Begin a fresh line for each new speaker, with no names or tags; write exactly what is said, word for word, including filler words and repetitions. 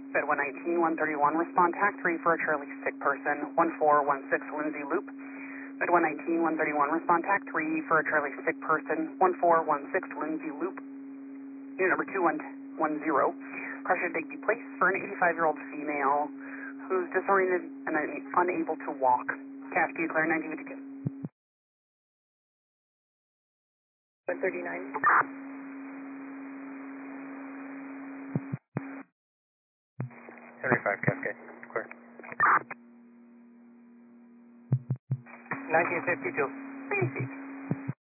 Bed one nineteen, one thirty-one, respond tac three for a Charlie sick person, one four one six Lindsay Loop. Bed one nineteen, one thirty-one, respond tac three for a Charlie sick person, one four one six Lindsay Loop. Unit number two one one zero. Car should take place for an eighty-five-year-old female who's disoriented and unable to walk. Cash to declare nineteen fifty-two. one thirty-nine.
seventy-five Cascade, clear.
nineteen fifty-two.
Thank you.